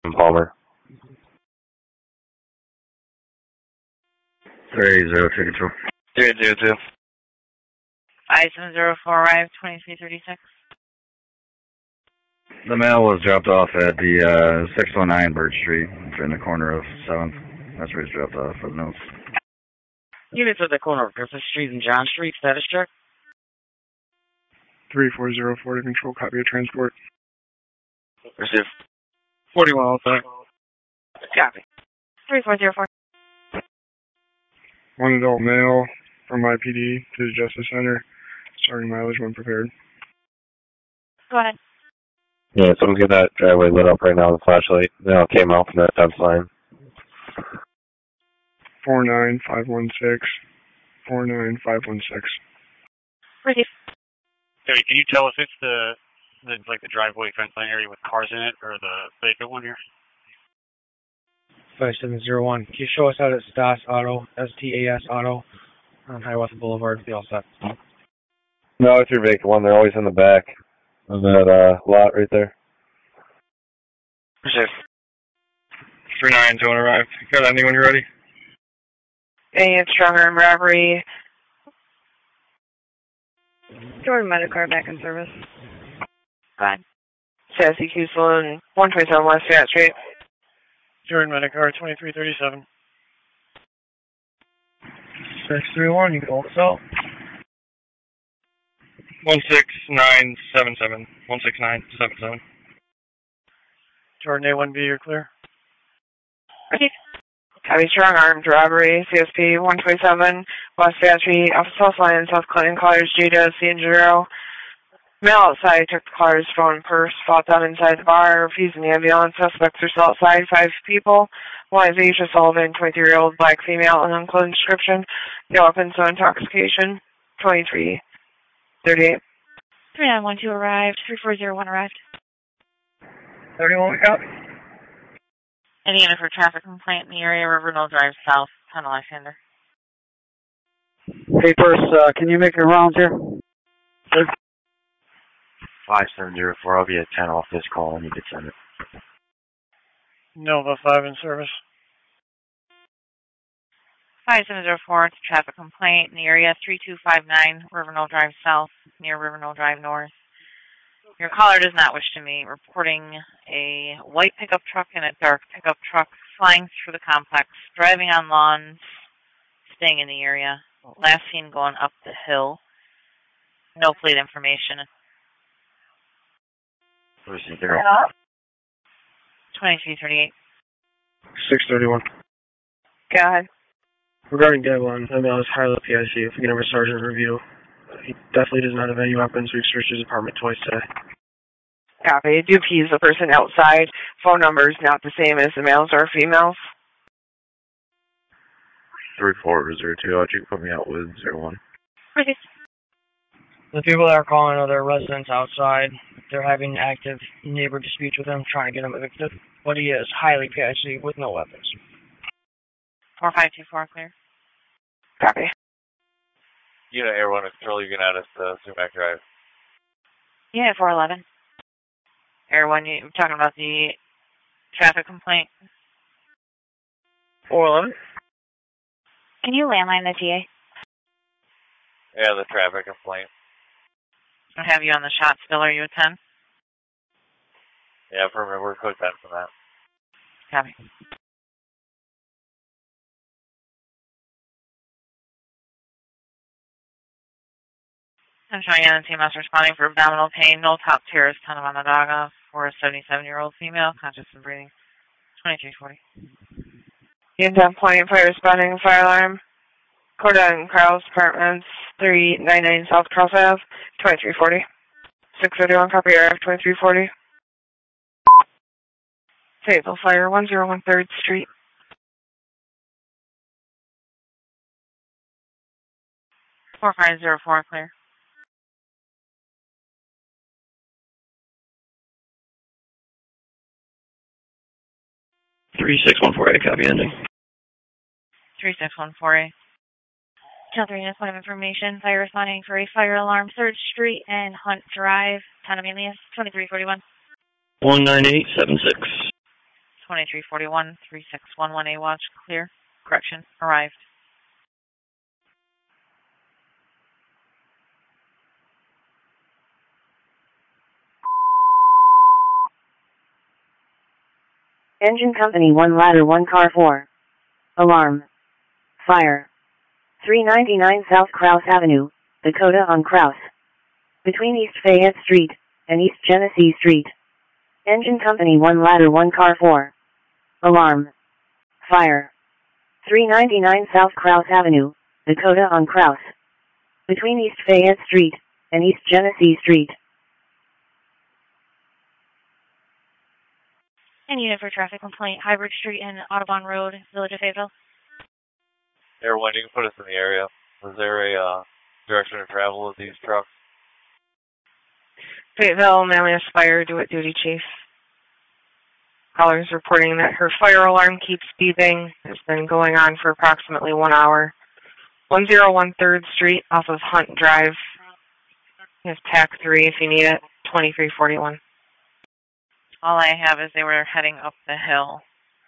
Palmer. 302 control. 302. 5704 arrived, 2336. The mail was dropped off at the 619 Birch Street, in the corner of 7th. That's where it's dropped off for the notes. Units at the corner of Griffith Street and John Street, status check. 3404 to control, copy of transport. Receive. 4105. Copy. 3404. One adult male from IPD to the Justice Center, starting mileage when prepared. Go ahead. Yeah, someone's got that driveway lit up right now, the flashlight. They all came out from that fence line. 49516. 49516. Receive. Sorry, can you tell if it's the driveway fence line area with cars in it or the vacant one here? 5701. Can you show us out at Stas Auto, STAS Auto, on Hiawatha Boulevard? Be all set. No, it's your vacant one. They're always in the back of that lot right there. Receive. 392 arrived. Got anything when you're ready? A strong arm robbery. Jordan Medicar back in service. Go ahead. Sassy Kusel and 127 West Fayette Street. Jordan Medicar, 2337. 631, you can hold us out. 16977. 16977. Jordan A1B, you're clear. Okay. Copy strong armed robbery, CSP 127 West Fayette Street, off South Line, South Clinton, callers Jada, Sandro. Male outside took the car's phone, purse, fought down inside the bar, refusing the ambulance. Suspects are still outside, 5 people. One is Aisha Sullivan, 23-year-old black female, an unclothed description. No weapons, no intoxication. 2338. 3912 arrived, 3401 arrived. 31, we got. Any unit for traffic complaint in the area, Riverdale Drive South, Tunnel Lysander. Hey, Purse, can you make your rounds here? 5704. I'll be at 10 off this call and you can send it. Nova 5 in service. 5704, it's a traffic complaint in the area, 3259 Riverdale Drive South, near Riverdale Drive North. Your caller does not wish to meet, reporting a white pickup truck and a dark pickup truck flying through the complex, driving on lawns, staying in the area. Last seen going up the hill. No plate information. Receive there. 2338. 631. Go ahead. Regarding Dead One, the male is highly PIC. If we can have a sergeant review. He definitely does not have any weapons. We've searched his apartment twice today. Copy. Do keys the person outside. Phone number is not the same as the males or females. 3402. You can put me out with 01. Receive. The people that are calling are their residents outside. They're having active neighbor disputes with him, trying to get him evicted. But he is highly PIC with no weapons. 4524, clear. Copy. Unit Air 1 Control, you can add us to Sumac Drive. Unit 411. Air 1, you're talking about the traffic complaint. 411? Can you landline the TA? Yeah, the traffic complaint. I have you on the shot still. Are you at 10? Yeah, we're code 10 for that. Copy. I'm showing NTMS responding for abdominal pain, no top tears, ton of Onondaga for a 77-year-old female, conscious and breathing. 2340. Unit point, fire responding, fire alarm. Corda and Carl's Apartments, 399 South Cross Ave, 2340. 631, copy RF 2340. Fayetteville Fire, 101 3rd Street. Four 4504, clear. 36148, copy ending. 36148. Tell 3 units, point of information. Fire responding for a fire alarm, 3rd Street and Hunt Drive, town of Alias, 2341. 19876. 2341, 3611 A-Watch, clear. Correction, arrived. Engine Company 1 Ladder 1 Car 4. Alarm. Fire. 399 South Krause Avenue, Dakota on Krause. Between East Fayette Street and East Genesee Street. Engine Company 1 Ladder 1 Car 4. Alarm. Fire. 399 South Krause Avenue, Dakota on Krause. Between East Fayette Street and East Genesee Street. And unit for traffic complaint, Hybrid Street and Audubon Road, Village of Fayetteville. Everyone, you can put us in the area. Was there a direction of travel with these trucks? Fayetteville, Manlius Fire, Do It Duty Chief. Caller is reporting that her fire alarm keeps beeping. It's been going on for approximately 1 hour. 101 3rd Street off of Hunt Drive. There's TAC 3 if you need it. 2341. All I have is they were heading up the hill.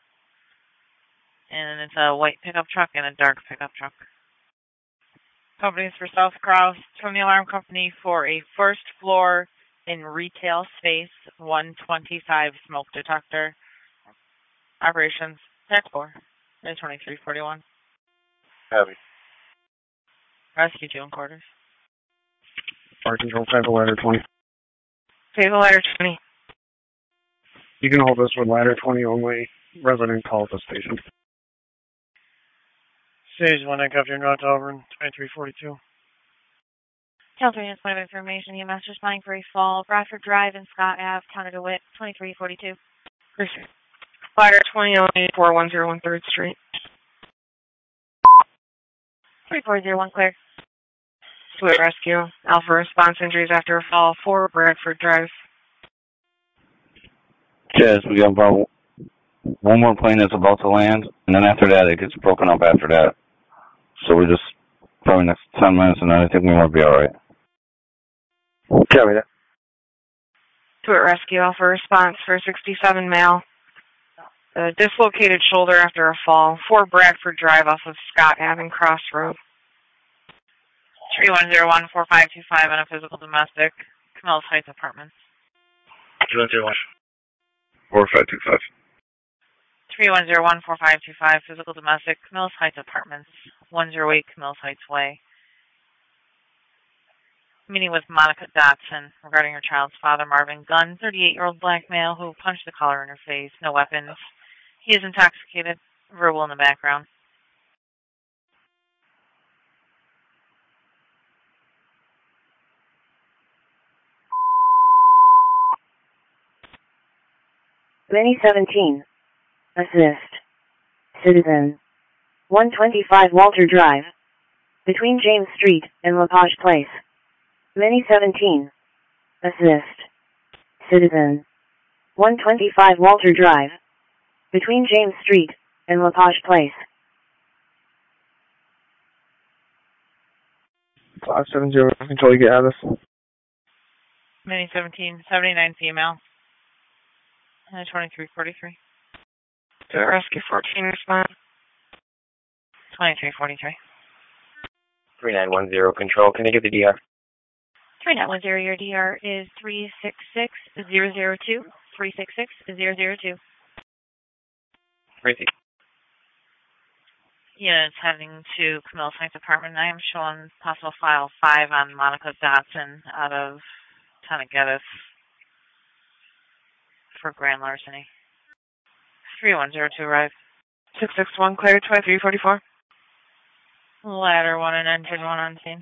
And it's a white pickup truck and a dark pickup truck. Companies for South Krause from the alarm company for a first floor in retail space 125 smoke detector. Operations TAC 4. 2341. Heavy. Rescue 2 in quarters. Fire Control, Fayetteville Ladder 20. Fayetteville Ladder 20. You can hold this with Ladder 20 only. Resident call at the station. Stage 1, I cuffed your note over in 2342. Tell 3 minutes point of information. EMS responding for a fall. Bradford Drive and Scott Ave, Town of DeWitt, 2342. Ladder 20 only, 4101 3rd Street. 3401 clear. Swift Rescue. Alpha response injuries after a fall. 4 Bradford Drive. Jazz, we got about one more plane that's about to land, and then after that, it gets broken up after that. So we're just probably next 10 minutes, and then I think we might be all right. Copy that. Swift Rescue. Alpha response for 67 male. Dislocated shoulder after a fall. 4 Bradford Drive off of Scott Ave and Cross Road. 3101-4525 on a physical domestic. Camillus Heights Apartments. 3101. 4525. 3101-4525 physical domestic. Camillus Heights Apartments. 108 Camillus Heights Way. Meeting with Monica Dotson regarding her child's father, Marvin Gunn, 38-year-old black male who punched the caller in her face. No weapons. He is intoxicated. Verbal in the background. Mini 17. Assist. Citizen. 125 Walter Drive. Between James Street and LaPage Place. Mini 17. Assist. Citizen. 125 Walter Drive. Between James Street and LaPage Place. 570 until you get out of this. Mini 17, 79 female. 2343. Rescue 14 response. 2343. 3910 control. Can I get the DR? 3910, your DR is 366002. 366002. Crazy. Yeah, it's heading to Camillus Heights Apartment. I am showing possible file 5 on Monica Dotson out of Tonagatis for grand larceny. 3102 arrived. 661 clear, 2344. Ladder 1 and engine 1 on scene.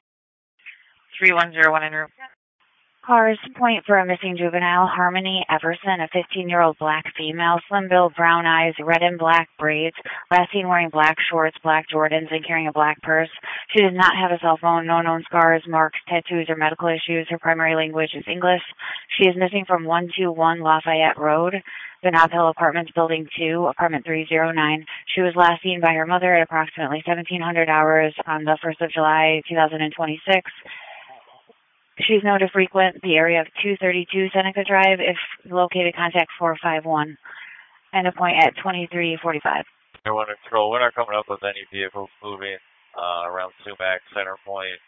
3101 en route. Cars point for a missing juvenile, Harmony Everson, a 15-year-old black female, slim build, brown eyes, red and black braids, last seen wearing black shorts, black Jordans, and carrying a black purse. She does not have a cell phone, no known scars, marks, tattoos, or medical issues. Her primary language is English. She is missing from 121 Lafayette Road, the Nob Hill Apartments, Building 2, Apartment 309. She was last seen by her mother at approximately 1700 hours on the 1st of July, 2026. She's known to frequent the area of 232 Seneca Drive. If located, contact 451. And a point at 2345. Air 1 control, we're not coming up with any vehicles moving around Sumac, Center Point,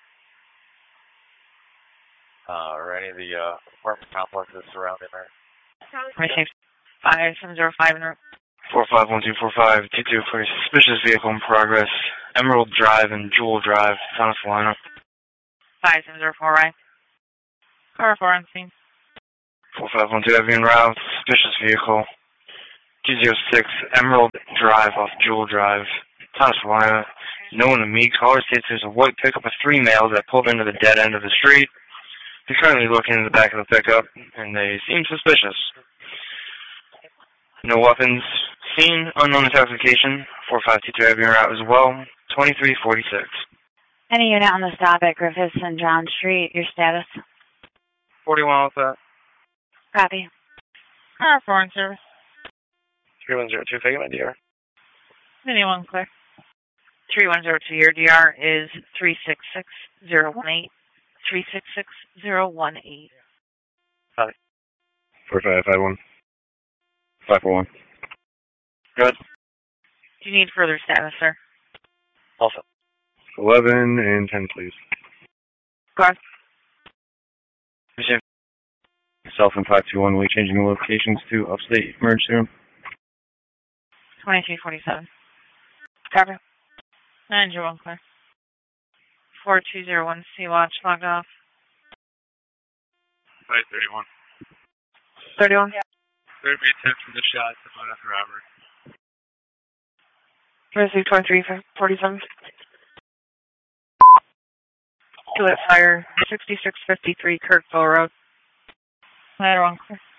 or any of the apartment complexes surrounding there. 5705 en route. 451245, T2 for a suspicious vehicle in progress. Emerald Drive and Jewel Drive, South Carolina. 5704 right. Car 4 on scene. 4512 heavy en route, suspicious vehicle. 206 Emerald Drive off Jewel Drive, South Carolina. No one to meet. Caller states there's a white pickup with 3 males that pulled into the dead end of the street. They're currently looking in the back of the pickup, and they seem suspicious. No weapons seen. Unknown intoxication. 4522 heavy en route as well. 2346. Any unit on the stop at Griffiths and John Street, your status? 41 with that. Copy. Car 4 in service. 3102, taking my DR. Anyone clear? 3102, your DR is 366018. 366018. 4551. 541. Good. Do you need further status, sir? Also. 11 and 10, please. Go ahead. Self and 521, we changing the locations to upstate emergency room. 2347. Copy. 901 clear. 4201 Sea-Watch logged off. 531. 31. There would be a 10 for the shot to find out the robbery. Received 2347. Two at fire, 6653 Kirkville Road. Ladder 1 clear.